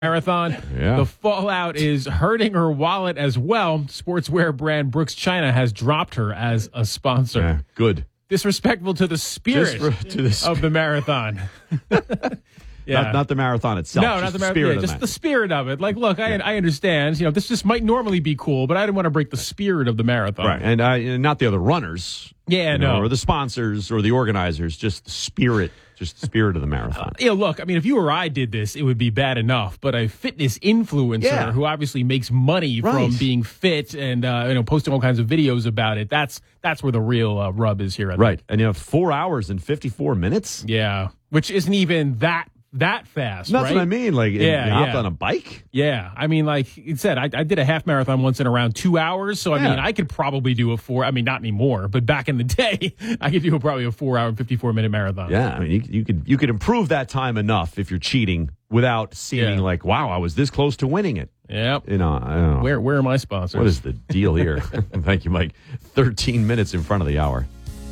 Marathon. Yeah. The fallout is hurting her wallet as well. Sportswear brand Brooks China has dropped her as a sponsor. Yeah, good. Disrespectful to the spirit of the marathon. Yeah. Not the marathon itself. No, not the marathon. Yeah, just the spirit of it. Like, look, I understand. You know, this just might normally be cool, but I didn't want to break the spirit of the marathon. Right, and not the other runners. Yeah, no. Or the sponsors or the organizers, just the spirit of the marathon. Look, I mean, if you or I did this, it would be bad enough. But a fitness influencer who obviously makes money from being fit and posting all kinds of videos about it, that's where the real rub is here. I think. Right, and you have 4 hours and 54 minutes. Yeah, which isn't even that fast. That's right? what I mean. Like, you hopped on a bike? Yeah. I mean, like you said, I did a half marathon once in around 2 hours. So, I mean, I could probably do not anymore, but back in the day, I could do probably a 4 hour and 54-minute marathon. Yeah. I mean, you could improve that time enough if you're cheating without seeming like, wow, I was this close to winning it. Yep. I don't know. Where are my sponsors? What is the deal here? Thank you, Mike. 13 minutes in front of the hour.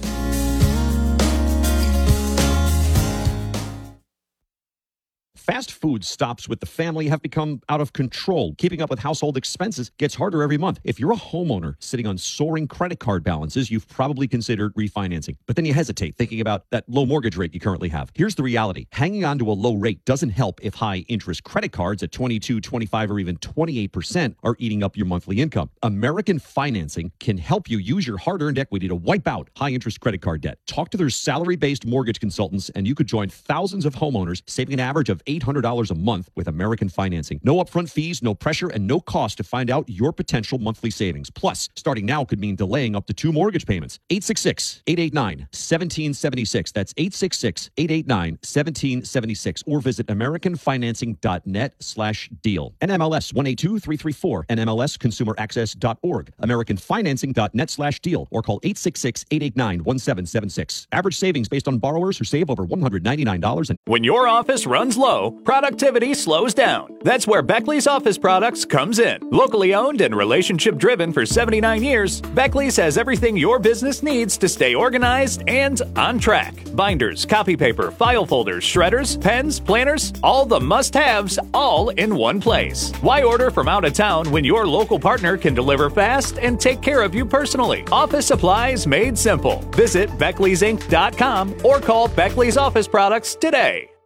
Fast food stops with the family have become out of control. Keeping up with household expenses gets harder every month. If you're a homeowner sitting on soaring credit card balances, you've probably considered refinancing. But then you hesitate, thinking about that low mortgage rate you currently have. Here's the reality. Hanging on to a low rate doesn't help if high-interest credit cards at 22, 25, or even 28% are eating up your monthly income. American Financing can help you use your hard-earned equity to wipe out high-interest credit card debt. Talk to their salary-based mortgage consultants, and you could join thousands of homeowners, saving an average of $800 a month with American Financing. No upfront fees, no pressure, and no cost to find out your potential monthly savings. Plus, starting now could mean delaying up to 2 mortgage payments. 866-889-1776. That's 866-889-1776. Or visit AmericanFinancing.net/deal. NMLS 182334. NMLSConsumerAccess.org. AmericanFinancing.net/deal. Or call 866-889-1776. Average savings based on borrowers who save over $199. When your office runs low, productivity slows down. That's where Beckley's Office Products comes in. Locally owned and relationship-driven for 79 years, Beckley's has everything your business needs to stay organized and on track. Binders, copy paper, file folders, shredders, pens, planners, all the must-haves, all in one place. Why order from out of town when your local partner can deliver fast and take care of you personally? Office supplies made simple. Visit Beckley'sInc.com or call Beckley's Office Products today.